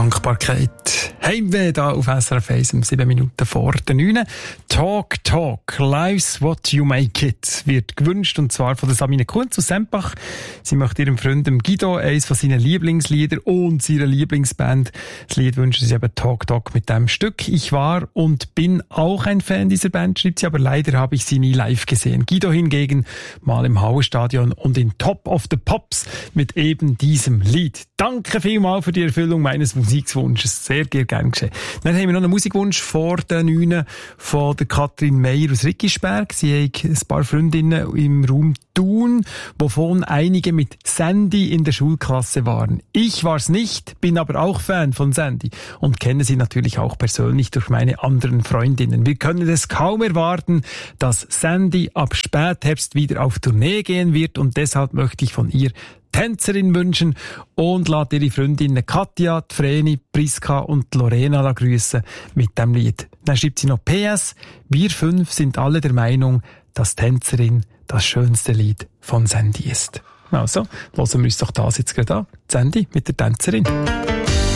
Dankbarkeit. Heimweh da auf SRF 1 um 7 Minuten vor der 9. Talk, life's what you make it, wird gewünscht, und zwar von der Sabine Kunz aus Sempach. Sie möchte ihrem Freund Guido eines von seinen Lieblingslieder und seiner Lieblingsband. Das Lied wünschen sie eben Talk mit dem Stück. Ich war und bin auch ein Fan dieser Band, schreibt sie, aber leider habe ich sie nie live gesehen. Guido hingegen mal im Hauestadion und in Top of the Pops mit eben diesem Lied. Danke vielmals für die Erfüllung meines Musikwunsches. Sehr gern geschehen. Dann haben wir noch einen Musikwunsch vor den 9 von der Katrin Meyer aus Rickisberg. Sie hat ein paar Freundinnen im Raum Thun, wovon einige mit Sandy in der Schulklasse waren. Ich war's nicht, bin aber auch Fan von Sandy und kenne sie natürlich auch persönlich durch meine anderen Freundinnen. Wir können es kaum erwarten, dass Sandy ab Spätherbst wieder auf Tournee gehen wird, und deshalb möchte ich von ihr Tänzerin wünschen und lässt ihre Freundinnen Katja, Vreni, Priska und Lorena grüßen mit dem Lied. Dann schreibt sie noch PS: Wir 5 sind alle der Meinung, dass Tänzerin das schönste Lied von Sandy ist. Also, hören wir uns doch das jetzt gerade an. Sandy mit der Tänzerin.